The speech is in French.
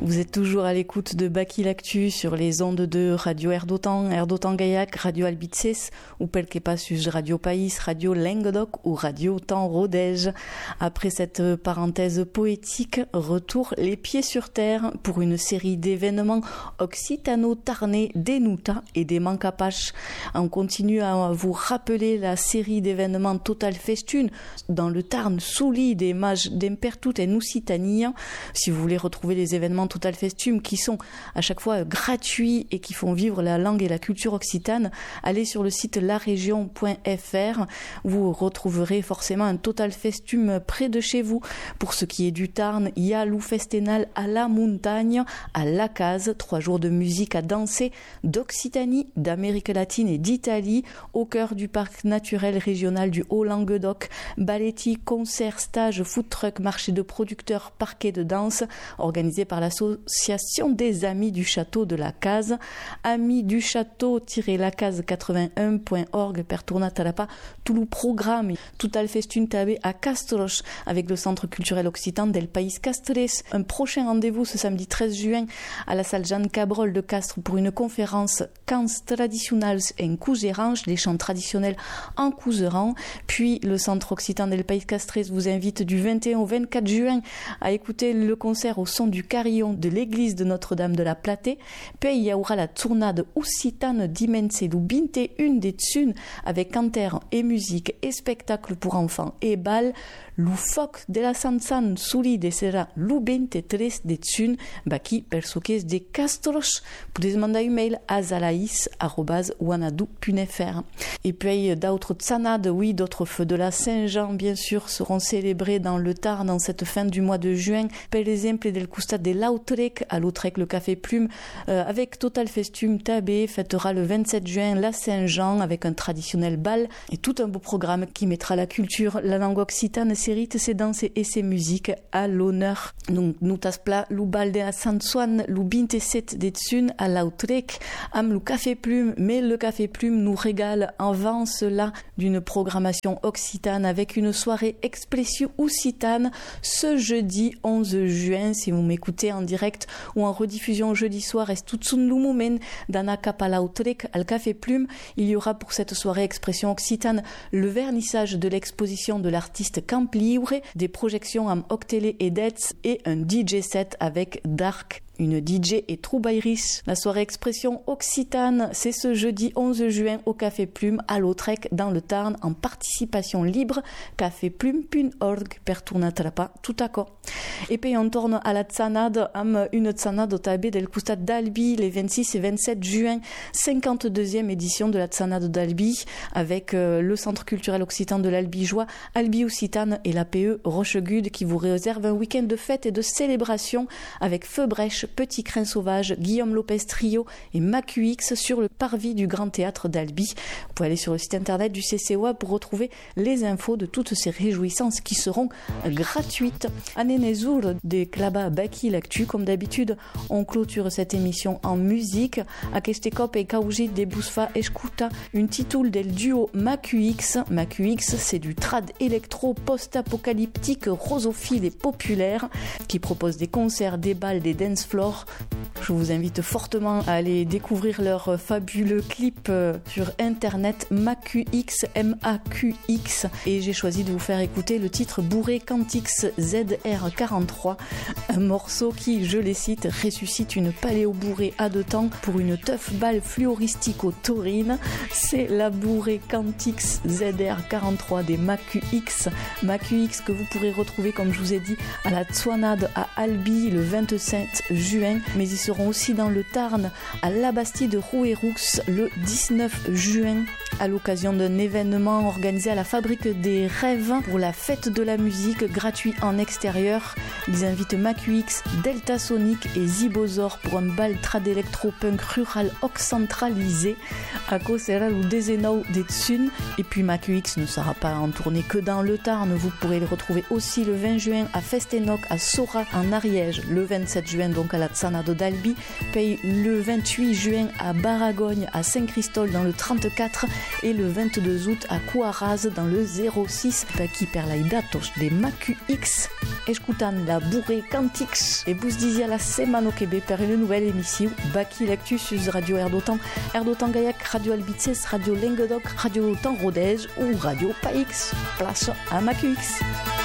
Vous êtes toujours à l'écoute de Baki l'Actu sur les ondes de Radio Erdotan Gaillac, Radio Albitses, ou Pelkepasus, Radio País, Radio Languedoc ou Radio Temps Rodège. Après cette parenthèse poétique, retour les pieds sur terre pour une série d'événements occitano-tarnais des Nuta et des Mancapaches. On continue à vous rappeler la série d'événements Total Festune dans le Tarn, Souli, des Mages d'Empertut et Nucitania. Si vous voulez retrouver les événements Total Festum qui sont à chaque fois gratuits et qui font vivre la langue et la culture occitane, allez sur le site laregion.fr. Vous retrouverez forcément un Total Festum près de chez vous. Pour ce qui est du Tarn, il y a l'Oufestenal à la montagne, à la case, 3 jours de musique à danser d'Occitanie, d'Amérique latine et d'Italie, au cœur du parc naturel régional du Haut-Languedoc. Balletti, concerts, stages, food truck, marché de producteurs, parquet de danse, organisé par l'association des Amis du Château de la Case. Amis du Château-lacase81.org per tourna talapa tout le programme Total Festune tabé à Castros avec le Centre culturel occitan del País Castres. Un prochain rendez-vous ce samedi 13 juin à la salle Jeanne Cabrol de Castres pour une conférence Cants tradicionals en Couserange, les chants traditionnels en Couseran. Puis le Centre occitan del País Castres vous invite du 21 au 24 juin à écouter le concert au son du carillon de l'église de Notre-Dame de la Platée. Puis il y aura la tournade occitane d'Immense Lubinte, une des tsunes avec canter et musique et spectacle pour enfants et bal. L'Ufoc de la Sansan Souli de Serra Lubinte tres de tsunes baki persoques de Castros. Pouvez demander un mail à zalaïs@wanadou.fr. Et puis d'autres tsanades, oui, d'autres feux de la Saint-Jean, bien sûr, seront célébrés dans le Tarn dans cette fin du mois de juin. Per exemple, del Custat de Lautrec, à Lautrec, le Café Plume, avec Total Festum Tabé, fêtera le 27 juin la Saint-Jean avec un traditionnel bal et tout un beau programme qui mettra la culture, la langue occitane, ses rites, ses danses et ses musiques à l'honneur. Donc, nous taspla l'ou bal de la Saint-Soine, l'ou 27 de Tsun à Lautrec, am l'ou Café Plume, mais le Café Plume nous régale avant cela d'une programmation occitane avec une soirée expression occitane ce jeudi 11 juin, si vous m'écoutez en direct ou en rediffusion jeudi soir, est tutsun lumumen dana kapalautrek al Café Plume. Il y aura pour cette soirée expression occitane le vernissage de l'exposition de l'artiste Camp Libre, des projections en octélé et dets et un DJ set avec Dark, une DJ et Troubairis. La soirée expression occitane, c'est ce jeudi 11 juin au Café Plume à Lautrec dans le Tarn en participation libre. caféplume.org per tournatrapa tout à quoi. Et puis on tourne à la tsanade, une tsanade au tabé del Custat d'Albi les 26 et 27 juin, 52e édition de la tsanade d'Albi avec le Centre culturel occitan de l'Albigeois, Albi Occitane et l'APE Rochegude qui vous réserve un week-end de fête et de célébration avec Feu Brèche, Petit Crin Sauvage, Guillaume Lopez Trio et MacUX sur le parvis du Grand Théâtre d'Albi. Vous pouvez aller sur le site internet du CCOA pour retrouver les infos de toutes ces réjouissances qui seront gratuites. Anenezour des Klaba Baki l'Actu. Comme d'habitude, on clôture cette émission en musique. Akestekop et Kaouji des Bousfa Escuta, une titoule del duo MacUX. MacUX, c'est du trad électro post-apocalyptique, rosophile et populaire qui propose des concerts, des balles, des dance floors. Je vous invite fortement à aller découvrir leur fabuleux clip sur internet MacUX, MAQX, et j'ai choisi de vous faire écouter le titre Bourré Cantix ZR43, un morceau qui, je les cite, ressuscite une paléo bourrée à 2 temps pour une teuf balle fluoristique aux taurines. C'est la Bourré Cantix ZR43 des MacUX. MacUX que vous pourrez retrouver, comme je vous ai dit, à la Tsoanade à Albi le 27 juin, mais ils seront aussi dans le Tarn à la Bastille de Rouerroux le 19 juin à l'occasion d'un événement organisé à la Fabrique des Rêves pour la fête de la musique gratuit en extérieur. Ils invitent MacUX, Delta Sonic et Zibozor pour un bal trad électro-punk rural occentralisé à Coseral ou Dezenau des Tsun. Et puis MacUX ne sera pas en tournée que dans le Tarn, vous pourrez le retrouver aussi le 20 juin à Festenoc à Sora en Ariège, le 27 juin donc à la Tsanade d'Albi, puis le 28 juin à Baragogne à Saint-Christol dans le 34 et le 22 août à Kouaraz dans le 06 qui per la datos de MacuX. Escutant la bourrée Cantix et vous disiez la semaine au Québec per une nouvelle émission Baki Lectus sur Radio Erdotan Gaillac, Radio Albices, Radio Languedoc, Radio Temps Rodez ou Radio Paix. Place à MacuX.